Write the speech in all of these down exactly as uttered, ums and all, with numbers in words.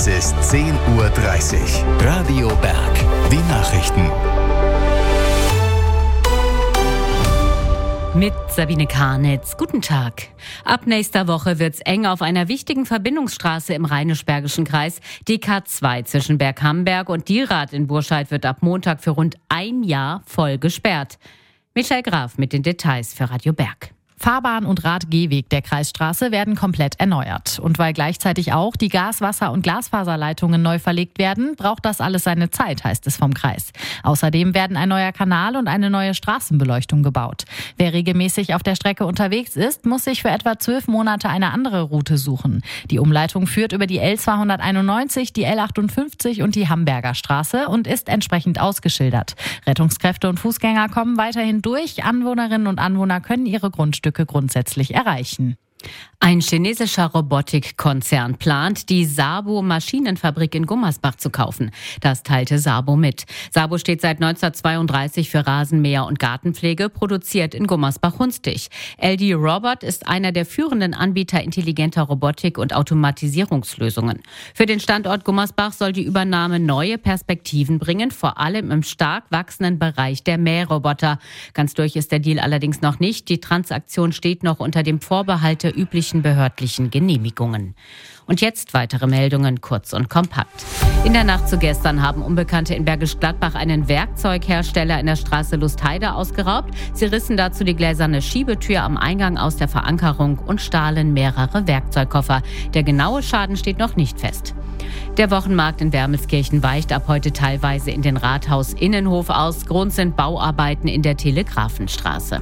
Es ist zehn Uhr dreißig. Radio Berg. Die Nachrichten. Mit Sabine Karnitz. Guten Tag. Ab nächster Woche wird's eng auf einer wichtigen Verbindungsstraße im Rheinisch-Bergischen Kreis. Die K zwei zwischen Berghamberg und Dierath in Burscheid wird ab Montag für rund ein Jahr voll gesperrt. Michael Graf mit den Details für Radio Berg. Fahrbahn und Radgehweg der Kreisstraße werden komplett erneuert. Und weil gleichzeitig auch die Gas-, Wasser- und Glasfaserleitungen neu verlegt werden, braucht das alles seine Zeit, heißt es vom Kreis. Außerdem werden ein neuer Kanal und eine neue Straßenbeleuchtung gebaut. Wer regelmäßig auf der Strecke unterwegs ist, muss sich für etwa zwölf Monate eine andere Route suchen. Die Umleitung führt über die L zweihunderteinundneunzig, die L achtundfünfzig und die Hamberger Straße und ist entsprechend ausgeschildert. Rettungskräfte und Fußgänger kommen weiterhin durch. Anwohnerinnen und Anwohner können ihre Grundstücke grundsätzlich erreichen. Ein chinesischer Robotikkonzern plant, die Sabo Maschinenfabrik in Gummersbach zu kaufen. Das teilte Sabo mit. Sabo steht seit neunzehnhundertzweiunddreißig für Rasenmäher und Gartenpflege, produziert in Gummersbach-Hunstig. L D Robot ist einer der führenden Anbieter intelligenter Robotik und Automatisierungslösungen. Für den Standort Gummersbach soll die Übernahme neue Perspektiven bringen, vor allem im stark wachsenden Bereich der Mähroboter. Ganz durch ist der Deal allerdings noch nicht. Die Transaktion steht noch unter dem Vorbehalt der üblichen behördlichen Genehmigungen. Und jetzt weitere Meldungen, kurz und kompakt. In der Nacht zu gestern haben Unbekannte in Bergisch Gladbach einen Werkzeughersteller in der Straße Lustheide ausgeraubt. Sie rissen dazu die gläserne Schiebetür am Eingang aus der Verankerung und stahlen mehrere Werkzeugkoffer. Der genaue Schaden steht noch nicht fest. Der Wochenmarkt in Wermelskirchen weicht ab heute teilweise in den Rathaus-Innenhof aus. Grund sind Bauarbeiten in der Telegrafenstraße.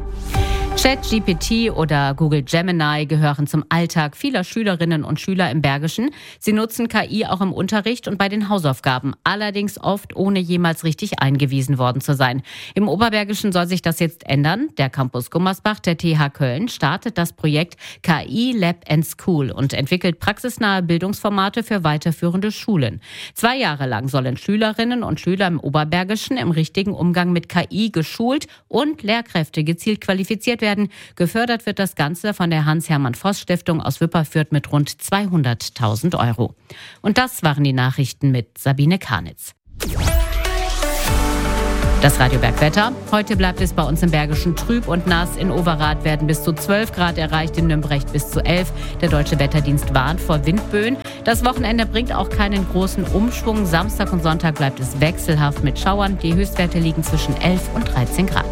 ChatGPT oder Google Gemini gehören zum Alltag vieler Schülerinnen und Schüler im Bergischen. Sie nutzen K I auch im Unterricht und bei den Hausaufgaben, allerdings oft ohne jemals richtig eingewiesen worden zu sein. Im Oberbergischen soll sich das jetzt ändern. Der Campus Gummersbach der T H Köln startet das Projekt K I Lab and School und entwickelt praxisnahe Bildungsformate für weiterführende Schulen. Zwei Jahre lang sollen Schülerinnen und Schüler im Oberbergischen im richtigen Umgang mit K I geschult und Lehrkräfte gezielt qualifiziert werden. Werden. Gefördert wird das Ganze von der Hans-Hermann-Voss-Stiftung aus Wipperfürth mit rund zweihunderttausend Euro. Und das waren die Nachrichten mit Sabine Karnitz. Das Radio Berg Wetter. Heute bleibt es bei uns im Bergischen trüb und nass. In Overath werden bis zu zwölf Grad erreicht, in Nümbrecht bis zu elf. Der Deutsche Wetterdienst warnt vor Windböen. Das Wochenende bringt auch keinen großen Umschwung. Samstag und Sonntag bleibt es wechselhaft mit Schauern. Die Höchstwerte liegen zwischen elf und dreizehn Grad.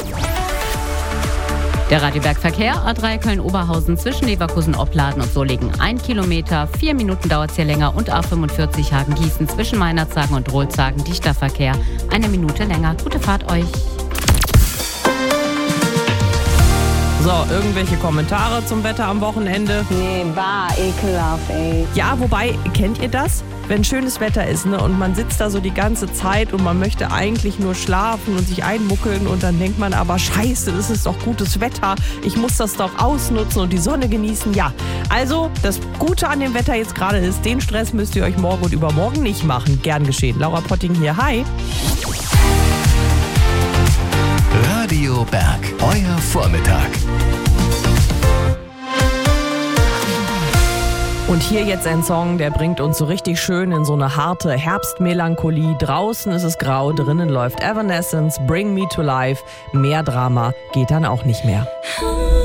Der Radioberg-Verkehr, A drei Köln-Oberhausen zwischen Leverkusen-Opladen und Solingen ein Kilometer, vier Minuten dauert es hier länger und A fünfundvierzig Hagen-Gießen zwischen Meinerzhagen und Rohlzagen dichter Verkehr, eine Minute länger. Gute Fahrt euch. So, irgendwelche Kommentare zum Wetter am Wochenende? Nee, war ekelhaft, ey. Ja, wobei, kennt ihr das? Wenn schönes Wetter ist, ne, und man sitzt da so die ganze Zeit und man möchte eigentlich nur schlafen und sich einmuckeln und dann denkt man aber, scheiße, das ist doch gutes Wetter, ich muss das doch ausnutzen und die Sonne genießen. Ja, also das Gute an dem Wetter jetzt gerade ist, den Stress müsst ihr euch morgen und übermorgen nicht machen. Gern geschehen. Laura Potting hier, hi. Radio Berg, euer Vormittag. Und hier jetzt ein Song, der bringt uns so richtig schön in so eine harte Herbstmelancholie. Draußen ist es grau, drinnen läuft Evanescence, Bring Me to Life. Mehr Drama geht dann auch nicht mehr.